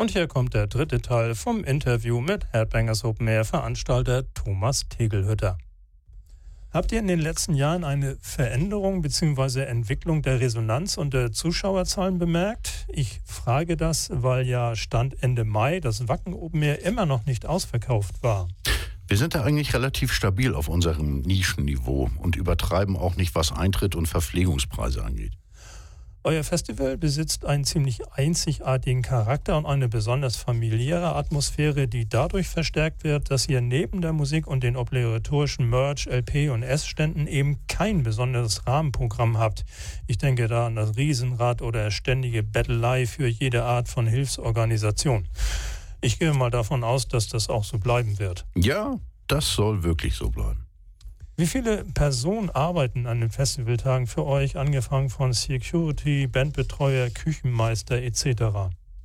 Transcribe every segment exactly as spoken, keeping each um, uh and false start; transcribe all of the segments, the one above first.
Und hier kommt der dritte Teil vom Interview mit Headbangers Open Air Veranstalter Thomas Tegelhütter. Habt ihr in den letzten Jahren eine Veränderung bzw. Entwicklung der Resonanz und der Zuschauerzahlen bemerkt? Ich frage das, weil ja Stand Ende Mai das Wacken Open Air immer noch nicht ausverkauft war. Wir sind da eigentlich relativ stabil auf unserem Nischenniveau und übertreiben auch nicht, was Eintritt und Verpflegungspreise angeht. Euer Festival besitzt einen ziemlich einzigartigen Charakter und eine besonders familiäre Atmosphäre, die dadurch verstärkt wird, dass ihr neben der Musik und den obligatorischen Merch, L P und S-Ständen eben kein besonderes Rahmenprogramm habt. Ich denke da an das Riesenrad oder ständige Bettelei für jede Art von Hilfsorganisation. Ich gehe mal davon aus, dass das auch so bleiben wird. Ja, das soll wirklich so bleiben. Wie viele Personen arbeiten an den Festivaltagen für euch, angefangen von Security, Bandbetreuer, Küchenmeister et cetera?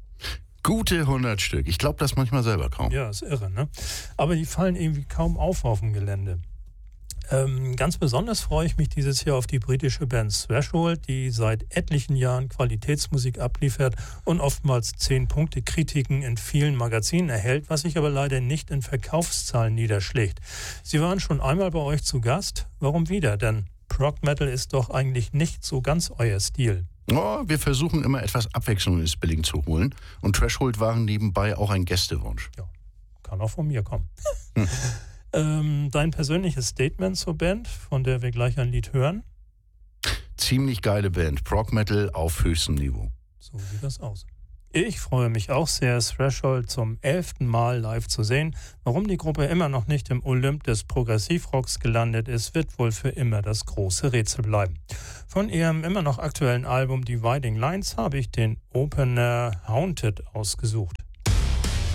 Gute hundert Stück. Ich glaube das manchmal selber kaum. Ja, ist irre, ne? Aber die fallen irgendwie kaum auf auf dem Gelände. Ähm, ganz besonders freue ich mich dieses Jahr auf die britische Band Threshold, die seit etlichen Jahren Qualitätsmusik abliefert und oftmals zehn Punkte Kritiken in vielen Magazinen erhält, was sich aber leider nicht in Verkaufszahlen niederschlägt. Sie waren schon einmal bei euch zu Gast. Warum wieder? Denn Prog Metal ist doch eigentlich nicht so ganz euer Stil. Oh, wir versuchen immer etwas Abwechslung ins Billing zu holen und Threshold waren nebenbei auch ein Gästewunsch. Ja, kann auch von mir kommen. Hm. Ähm, dein persönliches Statement zur Band, von der wir gleich ein Lied hören? Ziemlich geile Band, Prog Metal auf höchstem Niveau. So sieht das aus. Ich freue mich auch sehr, Threshold zum elften Mal live zu sehen. Warum die Gruppe immer noch nicht im Olymp des Progressivrocks gelandet ist, wird wohl für immer das große Rätsel bleiben. Von ihrem immer noch aktuellen Album Dividing Lines habe ich den Opener Haunted ausgesucht.